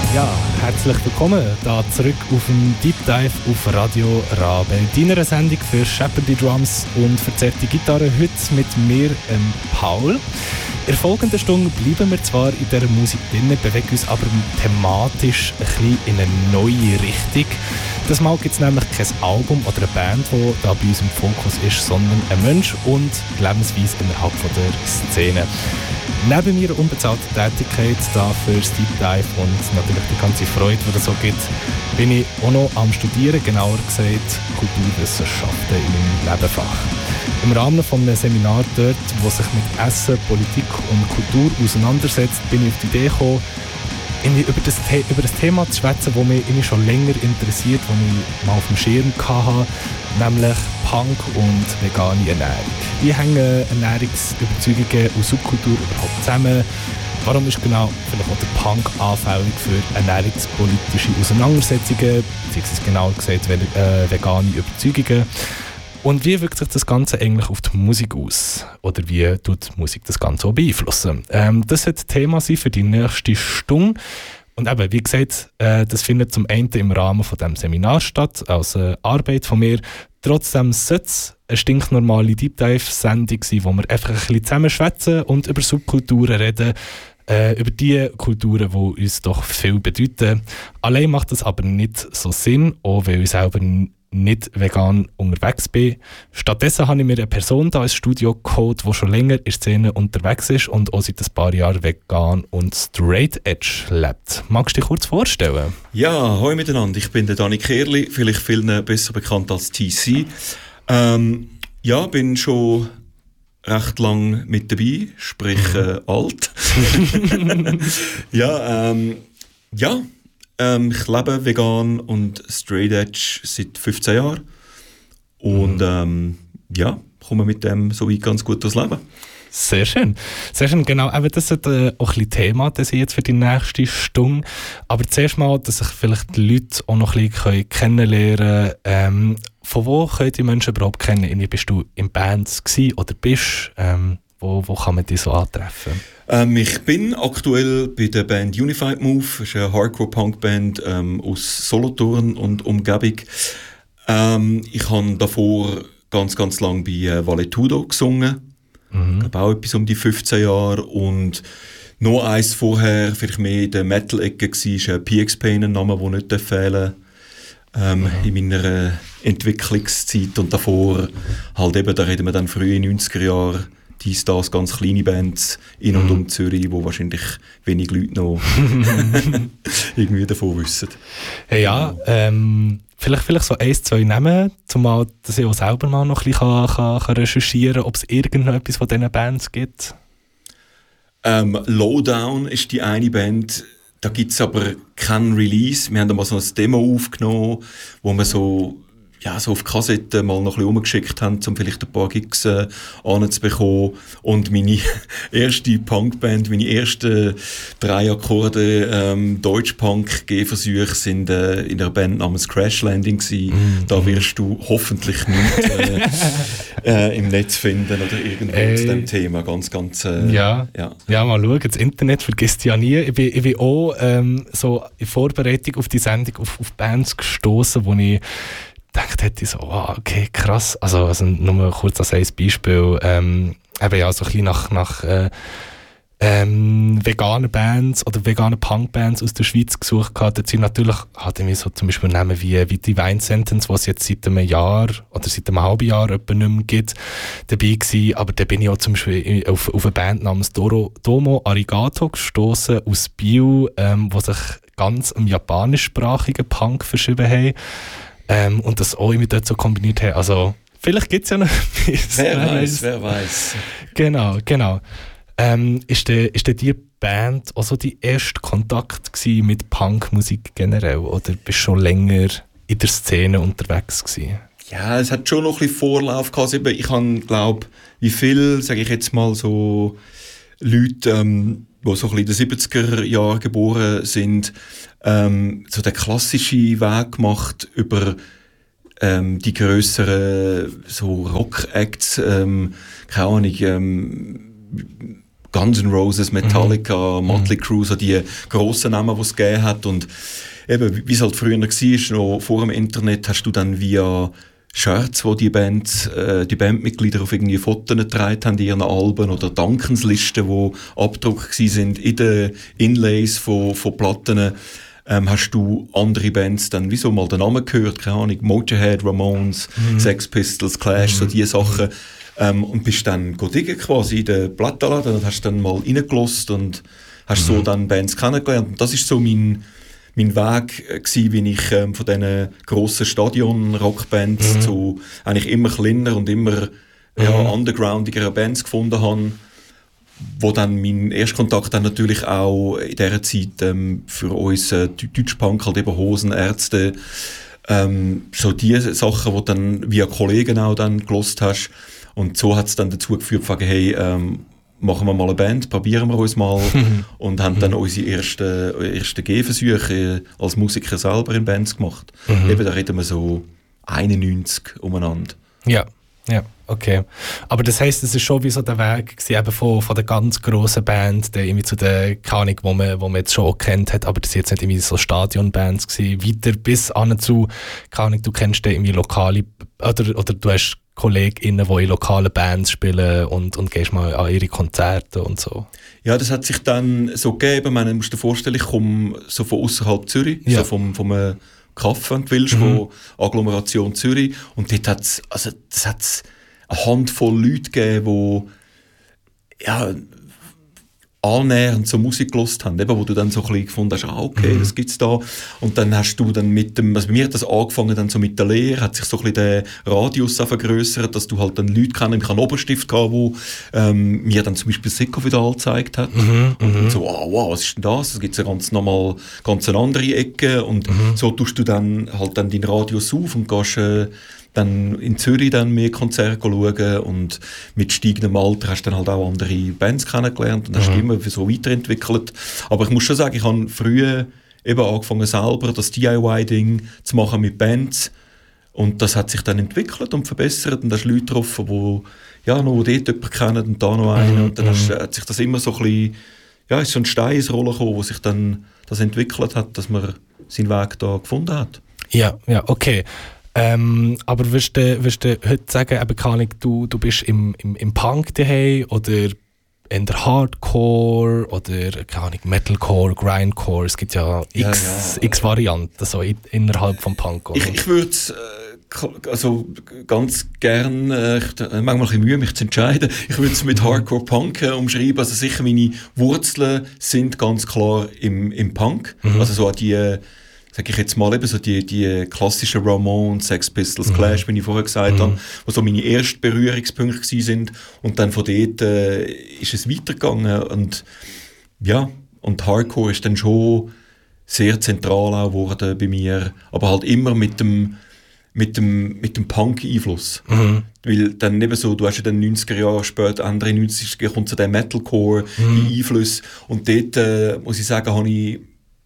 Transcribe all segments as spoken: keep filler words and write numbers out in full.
Ja, herzlich willkommen da zurück auf dem Deep Dive auf Radio Rabe. Deiner Sendung für Shepherdie Drums und verzerrte Gitarre heute mit mir, ähm, Paul. In der folgenden Stunde bleiben wir zwar in dieser Musik drin, bewegen uns aber thematisch ein bisschen in eine neue Richtung. Das Mal gibt es nämlich kein Album oder eine Band, die da bei uns im Fokus ist, sondern ein Mensch und Lebensweise innerhalb von der Szene. Neben meiner unbezahlten Tätigkeit da fürs Deep Dive und natürlich die ganze Freude, die es so gibt, bin ich auch noch am Studieren, genauer gesagt Kulturwissenschaften in meinem Nebenfach. Im Rahmen von einem Seminar dort, das sich mit Essen, Politik und Kultur auseinandersetzt, bin ich auf die Idee gekommen, über das, The- über das Thema zu schwätzen, das mich irgendwie schon länger interessiert, das ich mal auf dem Schirm hatte, nämlich Punk und vegane Ernährung. Wie hängen Ernährungsüberzeugungen und Subkultur überhaupt zusammen? Warum ist genau vielleicht auch der Punk anfällig für ernährungspolitische Auseinandersetzungen, beziehungsweise genauer gesagt äh, vegane Überzeugungen? Und wie wirkt sich das Ganze eigentlich auf die Musik aus? Oder wie tut die Musik das Ganze auch beeinflussen? Ähm, das wird Thema sein für die nächste Stunde. Und eben, wie gesagt, äh, das findet zum einen im Rahmen von diesem Seminar statt, als äh, Arbeit von mir. Trotzdem sollte es eine stinknormale Deep Dive-Sendung sein, wo wir einfach ein bisschen zusammen schwätzen und über Subkulturen reden. Äh, über die Kulturen, die uns doch viel bedeuten. Allein macht das aber nicht so Sinn, auch weil ich selber nicht vegan unterwegs bin. Stattdessen habe ich mir eine Person da ins Studio geholt, die schon länger in der Szene unterwegs ist und auch seit ein paar Jahren vegan und straight edge lebt. Magst du dich kurz vorstellen? Ja, hallo miteinander. Ich bin der Dani Kehrli, vielleicht vielen besser bekannt als T C. Ähm, ja, bin schon recht lang mit dabei, sprich äh, alt. ja, ähm, ja. Ähm, ich lebe vegan und straight edge seit fünfzehn Jahren und mhm. ähm, ja, komme mit dem so weit ganz gut durchs Leben. Sehr schön. Sehr schön, genau. Aber das ist äh, auch ein bisschen Thema, das ich jetzt für die nächste Stunde. Aber zuerst mal, dass sich vielleicht die Leute auch noch ein bisschen kennenlernen können. Ähm, von wo können die Menschen überhaupt kennen? Bist du in Bands gewesen oder bist ähm, wo, wo kann man dich so antreffen? Ähm, ich bin aktuell bei der Band Unified Move. Das ist eine Hardcore-Punk-Band ähm, aus Solothurn und Umgebung. Ähm, ich habe davor ganz, ganz lange bei äh, Valetudo gesungen. Mhm. Ich glaube auch etwas um die fünfzehn Jahre. Und noch eins vorher, vielleicht mehr in der Metal-Ecke, war äh, P X Pain, ein Name, der nicht fehlen ähm, mhm. in meiner äh, Entwicklungszeit. Und davor, halt eben, da reden wir dann früh in den neunziger Jahren, dies, das, ganz kleine Bands in und mm. um Zürich, wo wahrscheinlich wenig Leute noch irgendwie davon wissen. Hey, ja, ähm, vielleicht, vielleicht so eins, zwei Namen, zumal, dass ich auch selber mal noch ein bisschen kann, kann, kann recherchieren kann, ob es irgendetwas von diesen Bands gibt. Ähm, Lowdown ist die eine Band, da gibt es aber keinen Release. Wir haben mal so ein Demo aufgenommen, wo wir so ja, so auf Kassetten mal noch ein bisschen rumgeschickt haben, um vielleicht ein paar Gigs äh, anzubekommen. Und meine erste Punkband, meine ersten drei Akkorde ähm, Deutsch-Punk-Gehversuche sind äh, in einer Band namens Crash Landing gewesen. Mm. Da wirst du hoffentlich nicht äh, äh, im Netz finden oder irgendwo äh, zu dem Thema. Ganz, ganz... Äh, ja. Ja. ja, mal schauen. Das Internet vergisst ja nie. Ich bin, ich bin auch ähm, so in Vorbereitung auf die Sendung auf, auf Bands gestoßen, wo ich gedacht hätte ich so, wow, okay, krass. Also, also nur kurz als ein Beispiel, ähm, eben ja, so ein bisschen nach, nach äh, ähm, veganen Bands oder veganen Punkbands aus der Schweiz gesucht gehabt. Dort sind natürlich, hatte ich so zum Beispiel Namen wie, wie Divine Sentence, was es jetzt seit einem Jahr oder seit einem halben Jahr etwa nicht mehr gibt, dabei gewesen. Aber da bin ich auch zum Beispiel auf, auf eine Band namens Doro, Domo Arigato gestoßen aus Biel, ähm, wo sich ganz im japanischsprachigen Punk verschrieben haben. Ähm, und das auch immer dort so kombiniert haben. Also, vielleicht gibt es ja noch etwas. Wer weiß, wer weiß. Genau, genau. Ähm, ist denn ist die Band auch so die erste Kontakt gewesen mit Punkmusik generell? Oder bist du schon länger in der Szene unterwegs gewesen? Ja, es hat schon noch ein bisschen Vorlauf gehabt. Ich habe, glaube wie viel, sage ich jetzt mal, so Leute, ähm, die so ein bisschen in den siebziger Jahren geboren sind, ähm, so den klassischen Weg gemacht über ähm, die grösseren so Rock-Acts, ähm, keine Ahnung, ähm, Guns N' Roses, Metallica, mhm. Motley Crue, so die grossen Namen, die es gegeben hat. Und eben, wie es halt früher war, noch vor dem Internet, hast du dann via Shirts, wo die Bands, äh, die Bandmitglieder auf irgendwie Fotos getragen haben in ihren Alben oder Dankenslisten, die abgedruckt sind in den Inlays von, von Platten, ähm, hast du andere Bands dann wieso mal den Namen gehört, keine Ahnung, Motorhead, Ramones, mhm. Sex Pistols, Clash, mhm. so diese Sachen. Ähm, und bist dann diggen quasi in den Plattenladen und hast dann mal reingelassen und hast mhm. so dann Bands kennengelernt. Und das ist so mein mein Weg gsi, wie ich ähm, von diesen grossen Stadion-Rockbands mhm. zu eigentlich immer kleiner und immer mhm. ja, undergroundigeren Bands gefunden habe, wo dann mein Erstkontakt dann natürlich auch in dieser Zeit ähm, für uns äh, Deutschpunk, halt eben Hosen, Ärzte, ähm, so diese Sachen, die dann via Kollegen auch dann gelost hast. Und so hat es dann dazu geführt, fragen, hey, ähm, machen wir mal eine Band, probieren wir uns mal und haben dann unsere ersten, ersten Gehversuche als Musiker selber in Bands gemacht. Mhm. Eben, da reden wir so einundneunzig umeinander. Ja, ja, okay. Aber das heisst, es ist schon wie so der Weg gewesen, eben von, von der ganz grossen Band, der irgendwie zu der, keine Ahnung, wo man, wo man jetzt schon auch kennt hat, aber das sind jetzt nicht irgendwie so Stadionbands gewesen, weiter bis an zu, keine Ahnung, du kennst den irgendwie lokale, oder, oder du hast KollegInnen, die in lokalen Bands spielen und, und gehst mal an ihre Konzerte und so. Ja, das hat sich dann so gegeben. Man muss dir vorstellen, ich komme so von außerhalb Zürich, ja. so vom, vom äh, Kaff, wenn du willst, mhm. von Agglomeration Zürich. Und dort hat es also, eine Handvoll Leute gegeben, die ja, annähernd so Musik gehört haben, eben, wo du dann so ein bisschen gefunden hast, ah, okay, mhm. das gibt's da. Und dann hast du dann mit dem, also bei mir hat das angefangen dann so mit der Lehre, hat sich so ein bisschen der Radius vergrößert, dass du halt dann Leute kennst. Ich hatte einen Oberstift gehabt, wo ähm, mir dann zum Beispiel Sekovidal gezeigt hat. Mhm, und mhm. so, ah, wow, was ist denn das? Da gibt's ja ganz nochmal ganz eine andere Ecke. Und mhm. so tust du dann halt dann deinen Radius auf und gehst äh, dann in Zürich dann mehr Konzerte schauen und mit steigendem Alter hast du dann halt auch andere Bands kennengelernt und hast mhm. immer so weiterentwickelt. Aber ich muss schon sagen, ich habe früher eben angefangen selber das D I Y-Ding zu machen mit Bands und das hat sich dann entwickelt und verbessert und da hast Leute getroffen, die ja, noch dort jemanden kennen und da noch einen mhm. und dann hast, hat sich das immer so ein bisschen, ja, ist so ein Stein ins Rollen gekommen, wo sich dann das entwickelt hat, dass man seinen Weg da gefunden hat. Ja, ja, okay. Ähm, aber würdest du, würdest du heute sagen, eben, keine Ahnung, du, du bist im, im, im Punk daheim oder in der Hardcore oder keine Ahnung, Metalcore, Grindcore, es gibt ja x, ja, ja. x Varianten so in, innerhalb vom Punk. Oder? Ich, ich würde äh, also ganz gern, äh, ich äh, manchmal ein bisschen Mühe, mich zu entscheiden, ich würde es mit Hardcore Punk äh, umschreiben, also sicher meine Wurzeln sind ganz klar im, im Punk, mhm. also so die äh, sag ich jetzt mal, eben so die, die klassischen Ramones, Sex Pistols, Clash, mhm. wie ich vorher gesagt mhm. habe, die so meine ersten Berührungspunkte waren. Und dann von dort äh, ist es weitergegangen. Und ja, und Hardcore ist dann schon sehr zentral auch geworden bei mir, aber halt immer mit dem, mit dem, mit dem Punk-Einfluss. Mhm. Weil dann eben so, du hast ja dann neunziger Jahre später, Ende neunziger kommt so der Metalcore, mhm. die Einflüsse. Und dort, äh, muss ich sagen, habe ich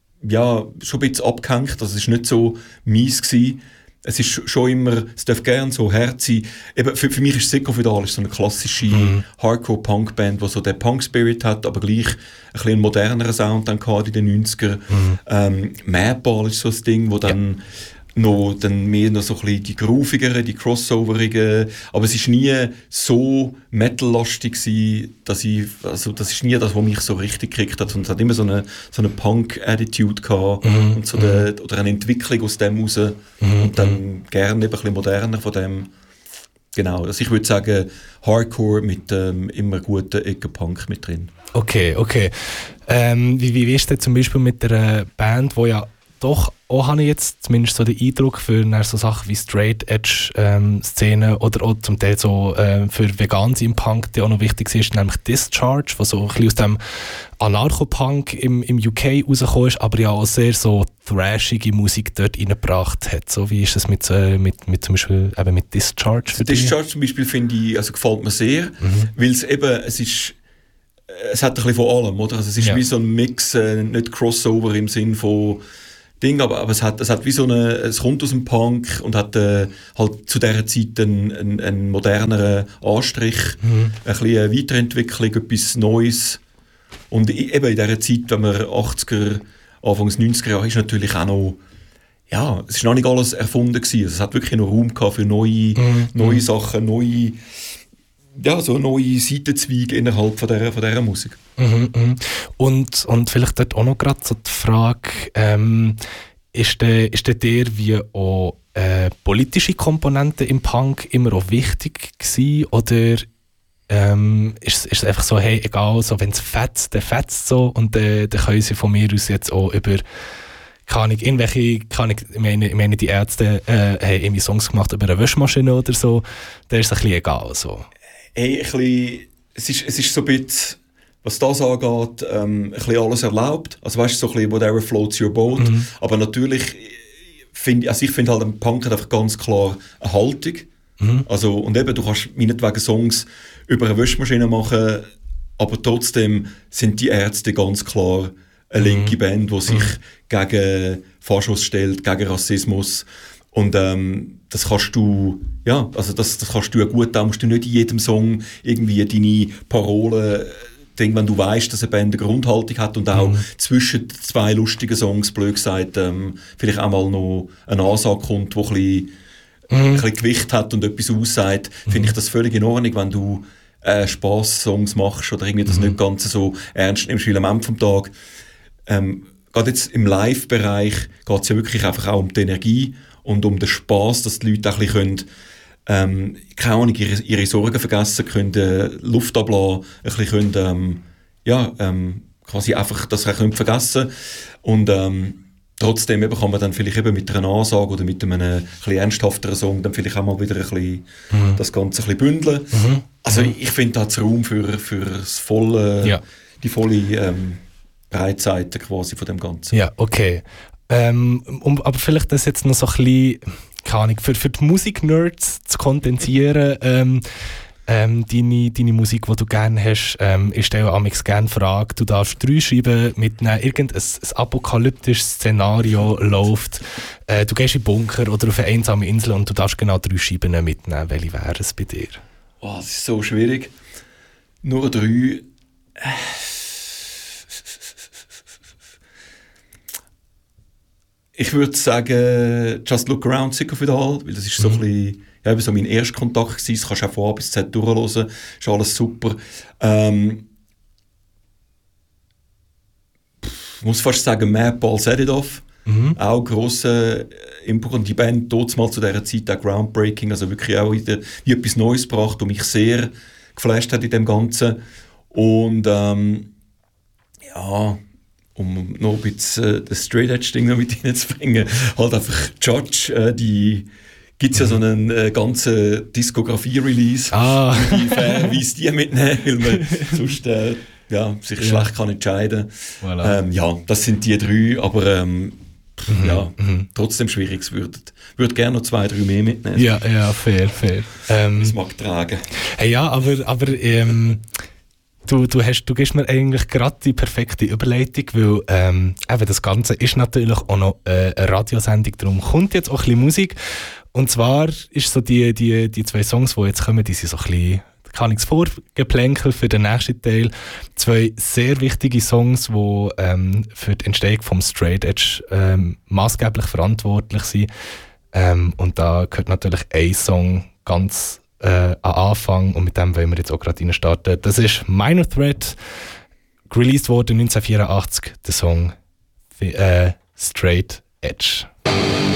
ja, schon ein bisschen abgehängt, also es war nicht so mies gewesen. Es ist schon immer, es darf gerne so Herz sein. Eben, für, für mich ist Sekovidal so eine klassische mhm. Hardcore-Punk-Band, die so den Punk-Spirit hat, aber gleich ein bisschen einen moderneren Sound dann in den neunzigern. Mhm. Ähm, Madball ist so ein Ding, wo dann ja. noch dann mehr noch so ein bisschen die groovigeren, die crossoverigen, aber es ist nie so metal-lastig gewesen, dass ich, also das ist nie das, was mich so richtig gekriegt hat, sondern es hat immer so eine, so eine Punk-Attitude gehabt mhm. und so mhm. der, oder eine Entwicklung aus dem raus mhm. und dann gerne eben ein bisschen moderner von dem. Genau, also ich würde sagen Hardcore mit ähm, immer guten Ecke-Punk mit drin. Okay, okay. Ähm, wie, wie ist denn zum Beispiel mit der Band, wo ja doch auch habe ich jetzt zumindest so den Eindruck für so Sachen wie Straight-Edge-Szenen ähm, oder auch zum Teil so äh, für Veganer im Punk, die auch noch wichtig ist, nämlich Discharge, was so ein bisschen aus dem Anarcho-Punk im, im U K rausgekommen ist, aber ja auch sehr so thrashige Musik dort reingebracht hat. So, wie ist das mit, äh, mit, mit zum Beispiel eben mit Discharge? Also Discharge zum Beispiel finde ich, also gefällt mir sehr, mhm. weil es eben, es ist es hat ein bisschen von allem, oder? Also es ist ja. wie so ein Mix, äh, nicht Crossover im Sinn von Ding, aber, aber es, hat, es hat wie so eine, es kommt aus dem Punk und hat äh, halt zu dieser Zeit einen, einen, einen moderneren Anstrich, mhm. ein bisschen eine Weiterentwicklung, etwas Neues. Und eben in dieser Zeit, wenn man achtziger, Anfangs neunziger Jahre ist, natürlich auch noch, ja, es ist noch nicht alles erfunden gewesen. Also es hat wirklich noch Raum gehabt für neue, mhm. neue Sachen, neue, ja, so neue Seitenzweige innerhalb von dieser, von dieser Musik. Mhm, mhm. Und, und vielleicht dort auch noch gerade so die Frage, ähm, ist der, ist der dir wie auch äh, politische Komponenten im Punk immer auch wichtig gewesen, oder ähm, ist, ist es einfach so, hey, egal, so, wenn es fetzt, dann fetzt so, und äh, dann können sie von mir aus jetzt auch über, kann ich, irgendwelche, kann ich, ich meine, ich meine die Ärzte äh, haben irgendwie Songs gemacht über eine Waschmaschine oder so, dann ist es ein bisschen egal, so. Hey, ein bisschen, es ist, es ist so ein bisschen, was das angeht, ähm, ein bisschen alles erlaubt. Also weißt du, so ein bisschen whatever floats your boat. Mhm. Aber natürlich, find, also ich finde halt, ein Punk hat einfach ganz klar eine Haltung. Mhm. Also, und eben, du kannst meinetwegen Songs über eine Waschmaschine machen, aber trotzdem sind die Ärzte ganz klar eine linke mhm. Band, die sich mhm. gegen Faschos stellt, gegen Rassismus. Und ähm, das kannst du, ja, also das, das kannst du ja gut, da musst du nicht in jedem Song irgendwie deine Parolen, Ding, wenn du weißt, dass eine Band eine Grundhaltung hat und auch mhm. zwischen zwei lustigen Songs, blöd gesagt, ähm, vielleicht auch mal noch eine Ansage kommt, die ein bisschen, mhm. ein bisschen Gewicht hat und etwas aussagt, mhm. finde ich das völlig in Ordnung, wenn du äh, Spass-Songs machst oder irgendwie das mhm. nicht ganz so ernst nimmst, weil am Ende vom Tag, ähm, gerade jetzt im Live-Bereich geht es ja wirklich einfach auch um die Energie und um den Spass, dass die Leute auch ein bisschen können, ähm, keine Ahnung, ihre, ihre Sorgen vergessen können, äh, Luft ablassen, ein bisschen können, ähm, ja, ähm, quasi einfach das können vergessen. Und ähm, trotzdem eben kann man dann vielleicht eben mit einer Ansage oder mit einem ein bisschen ernsthafteren Song dann vielleicht auch mal wieder ein bisschen mhm. das Ganze ein bisschen bündeln. Mhm. Also mhm. ich finde, da hat es Raum für, für das volle, ja. die volle ähm, Breitseite quasi von dem Ganzen. Ja, okay. Ähm, um, aber vielleicht das jetzt noch so ein bisschen, keine Ahnung, für, für die Musik-Nerds zu kondensieren, ähm, ähm, deine, deine Musik, die du gerne hast, ähm, ich stelle amigs gerne Frage, du darfst drei schreiben mit einem, irgendein ein apokalyptisches Szenario läuft, äh, du gehst in den Bunker oder auf eine einsame Insel und du darfst genau drei Scheiben mitnehmen. Welche wären es bei dir? Oh, das ist so schwierig. Nur drei. Ich würde sagen, Just Look Around, Sick of It All, weil das ist so, mhm. ein bisschen, ja, eben so mein Erstkontakt gewesen. Das kannst du auch von A bis Z durchhören, ist alles super. Ähm, ich muss fast sagen, Madball Set It Off, mhm. auch grosser Input, und die Band dort mal zu dieser Zeit auch groundbreaking, also wirklich auch wieder, wie etwas Neues gebracht und mich sehr geflasht hat in dem Ganzen. Und ähm, ja, um noch ein bisschen äh, das Straight Edge Ding noch mit reinzubringen, halt einfach Judge, äh, die gibt es ja so einen äh, ganzen Diskografie-Release, ah. wie fairerweise die mitnehmen, weil man sonst äh, ja, sich ja. schlecht kann entscheiden kann. Voilà. Ähm, ja, das sind die drei, aber ähm, mhm. ja, mhm. trotzdem schwierig. Ich würde würd gerne noch zwei, drei mehr mitnehmen. Ja, ja, fair, fair. Ähm, das mag tragen. Hey, ja, aber, aber ähm, Du, du, hast, du gibst mir eigentlich gerade die perfekte Überleitung, weil ähm, eben das Ganze ist natürlich auch noch äh, eine Radiosendung, darum kommt jetzt auch ein bisschen Musik. Und zwar ist so die, die, die zwei Songs, die jetzt kommen, die sind so ein bisschen, kann ich es vorgeplänkel für den nächsten Teil. Zwei sehr wichtige Songs, die ähm, für die Entstehung vom Straight Edge ähm, maßgeblich verantwortlich sind. Ähm, und da gehört natürlich ein Song ganz Äh, am Anfang, und mit dem wollen wir jetzt auch gerade starten. Das ist Minor Threat, released wurde neunzehnhundertvierundachtzig, der Song äh, Straight Edge.